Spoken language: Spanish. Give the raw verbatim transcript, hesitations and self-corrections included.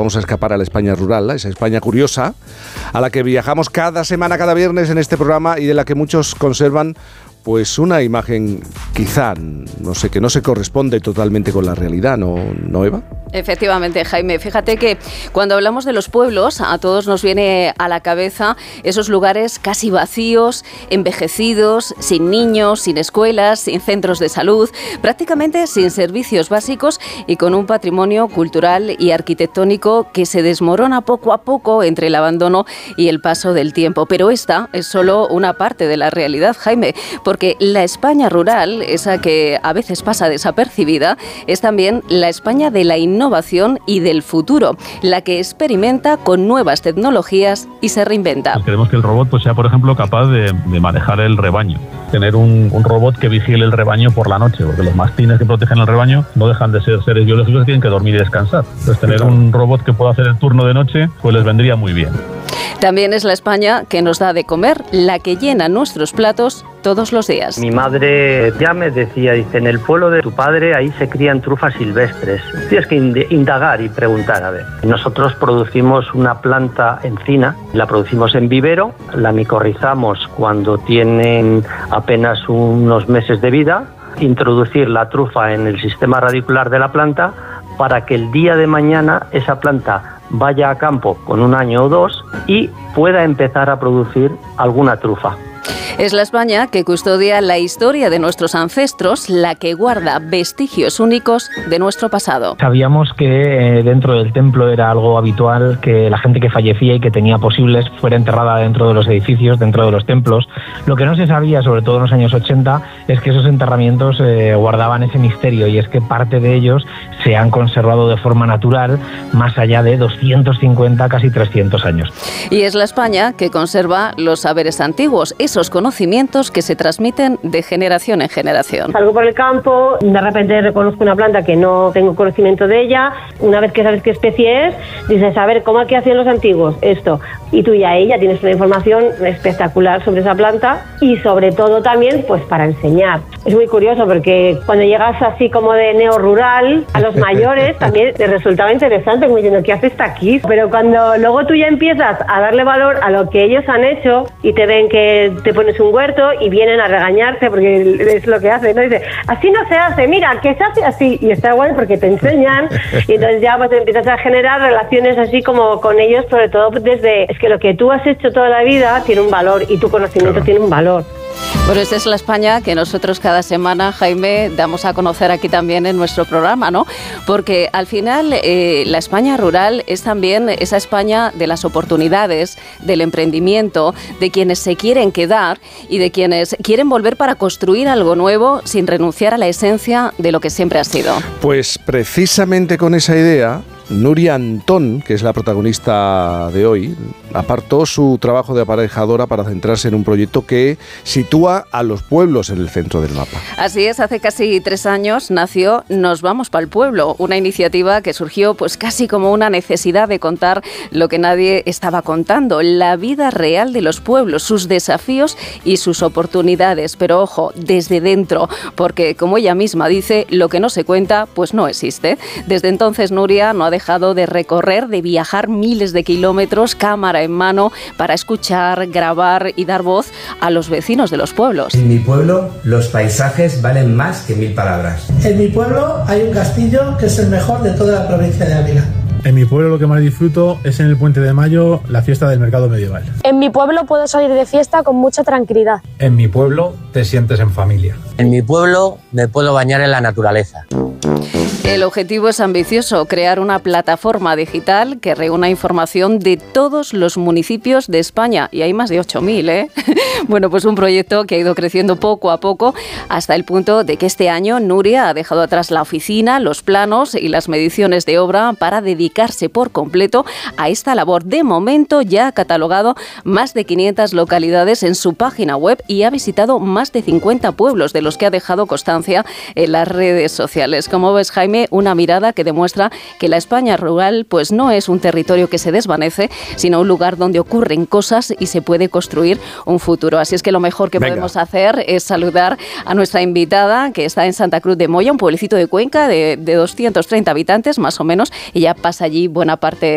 vamos a escapar a la España rural, a esa España curiosa, a la que viajamos cada semana, cada viernes en este programa y de la que muchos conservan pues una imagen quizá, no sé, que no se corresponde totalmente con la realidad, ¿no, no Eva? Efectivamente, Jaime. Fíjate que cuando hablamos de los pueblos, a todos nos viene a la cabeza esos lugares casi vacíos, envejecidos, sin niños, sin escuelas, sin centros de salud, prácticamente sin servicios básicos y con un patrimonio cultural y arquitectónico que se desmorona poco a poco entre el abandono y el paso del tiempo. Pero esta es solo una parte de la realidad, Jaime, porque la España rural, esa que a veces pasa desapercibida, es también la España de la innovación y del futuro, la que experimenta con nuevas tecnologías y se reinventa. Pues queremos que el robot pues, sea, por ejemplo, capaz de, de manejar el rebaño, tener un, un robot que vigile el rebaño por la noche, porque los mastines que protegen el rebaño no dejan de ser seres biológicos que tienen que dormir y descansar. Entonces, tener un robot que pueda hacer el turno de noche, pues les vendría muy bien. También es la España que nos da de comer, la que llena nuestros platos todos los días. Mi madre ya me decía, dice, en el pueblo de tu padre ahí se crían trufas silvestres. Tienes que indagar y preguntar, a ver. Nosotros producimos una planta encina, la producimos en vivero, la micorrizamos cuando tienen apenas unos meses de vida, introducir la trufa en el sistema radicular de la planta para que el día de mañana esa planta vaya a campo con un año o dos y pueda empezar a producir alguna trufa. Es la España que custodia la historia de nuestros ancestros, la que guarda vestigios únicos de nuestro pasado. Sabíamos que eh, dentro del templo era algo habitual que la gente que fallecía y que tenía posibles fuera enterrada dentro de los edificios, dentro de los templos. Lo que no se sabía, sobre todo en los años ochenta, es que esos enterramientos eh, guardaban ese misterio, y es que parte de ellos se han conservado de forma natural más allá de doscientos cincuenta, casi trescientos años. Y es la España que conserva los saberes antiguos, esos conocimientos que se transmiten de generación en generación. Salgo por el campo, de repente reconozco una planta que no tengo conocimiento de ella. Una vez que sabes qué especie es, dices, a ver, ¿cómo aquí hacían los antiguos esto? Y tú ya ahí ya tienes una información espectacular sobre esa planta y sobre todo también pues para enseñar. Es muy curioso porque cuando llegas así como de neorrural, a los mayores también les resultaba interesante, como diciendo, ¿qué hace esta aquí? Pero cuando luego tú ya empiezas a darle valor a lo que ellos han hecho y te ven que te pones un huerto y vienen a regañarte porque es lo que hacen, ¿no? Dice, así no se hace, mira, que se hace así, y está guay porque te enseñan y entonces ya pues empiezas a generar relaciones así como con ellos, sobre todo desde, es que lo que tú has hecho toda la vida tiene un valor y tu conocimiento claro. tiene un valor. Bueno, esta es la España que nosotros cada semana, Jaime, damos a conocer aquí también en nuestro programa, ¿no? Porque al final eh, la España rural es también esa España de las oportunidades, del emprendimiento, de quienes se quieren quedar y de quienes quieren volver para construir algo nuevo sin renunciar a la esencia de lo que siempre ha sido. Pues precisamente con esa idea, Nuria Antón, que es la protagonista de hoy, apartó su trabajo de aparejadora para centrarse en un proyecto que sitúa a los pueblos en el centro del mapa. Así es, hace casi tres años nació Nos Vamos Pa'l Pueblo, una iniciativa que surgió pues casi como una necesidad de contar lo que nadie estaba contando, la vida real de los pueblos, sus desafíos y sus oportunidades, pero ojo, desde dentro, porque como ella misma dice, lo que no se cuenta pues no existe. Desde entonces Nuria no ha dejado de recorrer, de viajar miles de kilómetros, cámara en mano, para escuchar, grabar y dar voz a los vecinos de los pueblos. En mi pueblo los paisajes valen más que mil palabras. En mi pueblo hay un castillo que es el mejor de toda la provincia de Ávila. En mi pueblo lo que más disfruto es en el Puente de Mayo la fiesta del mercado medieval. En mi pueblo puedo salir de fiesta con mucha tranquilidad. En mi pueblo te sientes en familia. En mi pueblo me puedo bañar en la naturaleza. El objetivo es ambicioso, crear una plataforma digital que reúna información de todos los municipios de España, y hay más de ocho mil, ¿eh? Bueno, pues un proyecto que ha ido creciendo poco a poco hasta el punto de que este año Nuria ha dejado atrás la oficina, los planos y las mediciones de obra para dedicarse por completo a esta labor. De momento ya ha catalogado más de quinientas localidades en su página web y ha visitado más de cincuenta pueblos, de los que ha dejado constancia en las redes sociales. Como ves, Jaime, una mirada que demuestra que la España rural pues no es un territorio que se desvanece, sino un lugar donde ocurren cosas y se puede construir un futuro. Así es que lo mejor que Venga. podemos hacer es saludar a nuestra invitada, que está en Santa Cruz de Moya, un pueblecito de Cuenca de, de doscientos treinta habitantes más o menos. Ella pasa allí buena parte